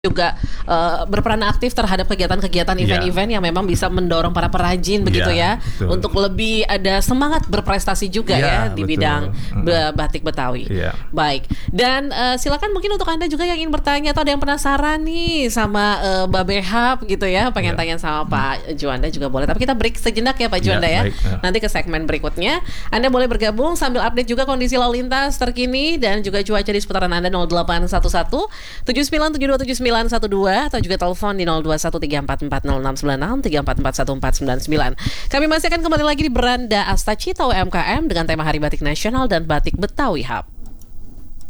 juga berperan aktif terhadap kegiatan-kegiatan event-event yang memang bisa mendorong para perajin begitu ya betul. Untuk lebih ada semangat berprestasi juga ya di betul. bidang batik Betawi. Baik. Dan silakan mungkin untuk Anda juga yang ingin bertanya atau ada yang penasaran nih sama Mbak Behab gitu ya, pengen tanya sama Pak Juanda juga boleh. Tapi kita break sejenak ya Pak Juanda ya. Baik. Nanti ke segmen berikutnya Anda boleh bergabung sambil update juga kondisi lalu lintas terkini dan juga cuaca di seputaran Anda 0811 79727912 atau juga telepon di 0213440696 3441499. Kami masih akan kembali lagi di Beranda Asta Cita UMKM dengan tema Hari Batik Nasional dan Batik Betawi Hub.